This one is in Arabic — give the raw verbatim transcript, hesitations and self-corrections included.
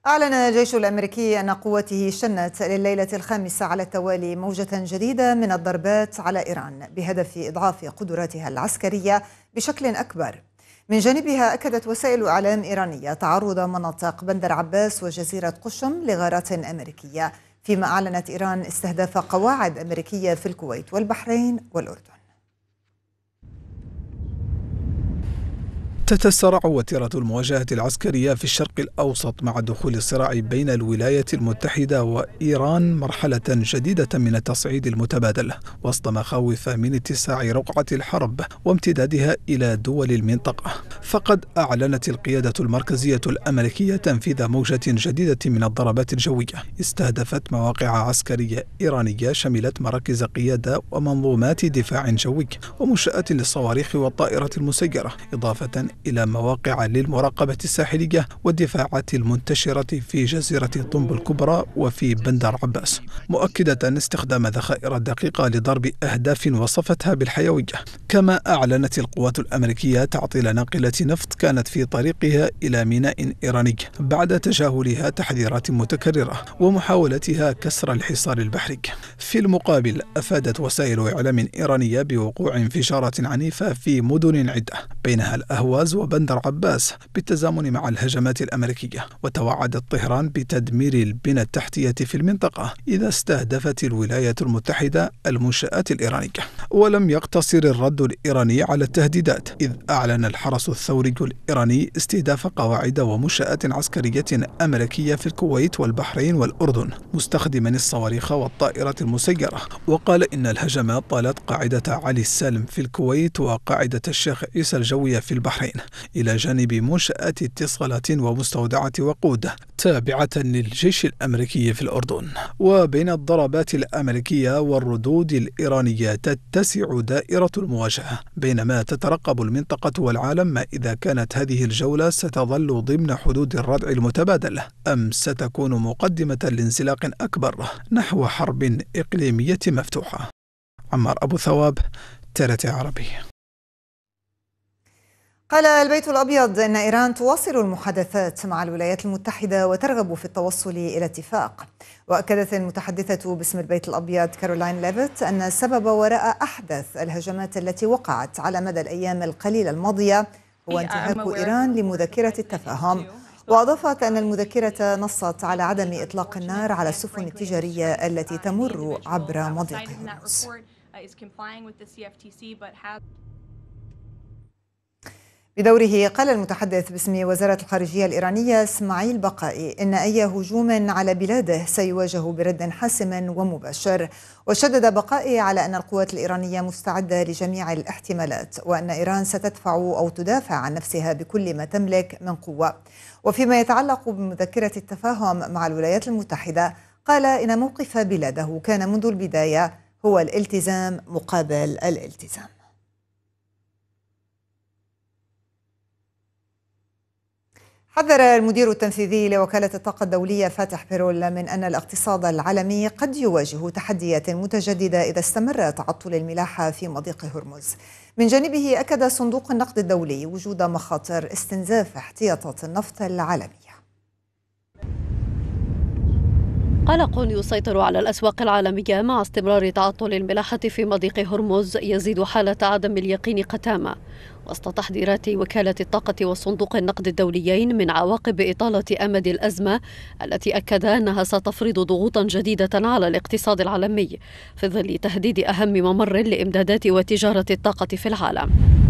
أعلن الجيش الأمريكي أن قوته شنت لليلة الخامسة على التوالي موجة جديدة من الضربات على إيران بهدف إضعاف قدراتها العسكرية بشكل أكبر. من جانبها أكدت وسائل إعلام إيرانية تعرض مناطق بندر عباس وجزيرة قشم لغارات أمريكية، فيما أعلنت إيران استهداف قواعد أمريكية في الكويت والبحرين والأردن. تتسارع وتيرة المواجهة العسكرية في الشرق الأوسط مع دخول الصراع بين الولايات المتحدة وإيران مرحلة جديدة من التصعيد المتبادل، وسط مخاوف من اتساع رقعة الحرب وامتدادها إلى دول المنطقة. فقد أعلنت القيادة المركزية الأمريكية تنفيذ موجة جديدة من الضربات الجوية استهدفت مواقع عسكرية إيرانية شملت مراكز قيادة ومنظومات دفاع جوي ومنشآت للصواريخ والطائرات المسيرة، إضافة إلى مواقع للمراقبة الساحلية والدفاعات المنتشرة في جزيرة طنب الكبرى وفي بندر عباس، مؤكدة استخدام ذخائر دقيقة لضرب أهداف وصفتها بالحيوية. كما أعلنت القوات الأمريكية تعطيل ناقلة نفط كانت في طريقها إلى ميناء إيراني بعد تجاهلها تحذيرات متكررة ومحاولتها كسر الحصار البحري. في المقابل أفادت وسائل إعلام إيرانية بوقوع انفجارات عنيفة في مدن عدة بينها الأهواز وبندر عباس بالتزامن مع الهجمات الأمريكية، وتوعدت طهران بتدمير البنى التحتية في المنطقة إذا استهدفت الولايات المتحدة المنشآت الإيرانية. ولم يقتصر الرد الإيراني على التهديدات، إذ أعلن الحرس الثوري الإيراني استهداف قواعد ومنشآت عسكرية أمريكية في الكويت والبحرين والأردن مستخدما الصواريخ والطائرات المسيرة، وقال إن الهجمات طالت قاعدة علي السالم في الكويت وقاعدة الشيخ عيسى الجوية في البحرين، إلى جانب منشآت اتصالات ومستودعات وقود تابعة للجيش الأمريكي في الأردن. وبين الضربات الأمريكية والردود الإيرانية تتسع دائرة المواجهة، بينما تترقب المنطقة والعالم ما إذا كانت هذه الجولة ستظل ضمن حدود الردع المتبادل أم ستكون مقدمة لانزلاق أكبر نحو حرب إقليمية مفتوحة. عمار أبو ثواب، ترتي عربي. قال البيت الأبيض إن إيران تواصل المحادثات مع الولايات المتحدة وترغب في التوصل إلى اتفاق. وأكدت المتحدثة باسم البيت الأبيض كارولاين ليفيت أن السبب وراء أحدث الهجمات التي وقعت على مدى الأيام القليلة الماضية هو انتهاك إيران لمذكرة التفاهم. وأضافت أن المذكرة نصت على عدم إطلاق النار على السفن التجارية التي تمر عبر مضيق هرمز. بدوره قال المتحدث باسم وزارة الخارجية الإيرانية إسماعيل بقائي إن أي هجوم على بلاده سيواجه برد حاسم ومباشر. وشدد بقائي على أن القوات الإيرانية مستعدة لجميع الاحتمالات، وأن إيران ستدفع أو تدافع عن نفسها بكل ما تملك من قوة. وفيما يتعلق بمذكرة التفاهم مع الولايات المتحدة، قال إن موقف بلاده كان منذ البداية هو الالتزام مقابل الالتزام. حذر المدير التنفيذي لوكالة الطاقة الدولية فاتح بيرول من أن الاقتصاد العالمي قد يواجه تحديات متجددة إذا استمر تعطل الملاحة في مضيق هرمز. من جانبه أكد صندوق النقد الدولي وجود مخاطر استنزاف احتياطات النفط العالمية. قلق يسيطر على الأسواق العالمية مع استمرار تعطل الملاحة في مضيق هرمز يزيد حالة عدم اليقين قتامة، وسط تحذيرات وكالة الطاقة وصندوق النقد الدوليين من عواقب إطالة أمد الأزمة التي أكد أنها ستفرض ضغوطا جديدة على الاقتصاد العالمي في ظل تهديد أهم ممر لإمدادات وتجارة الطاقة في العالم.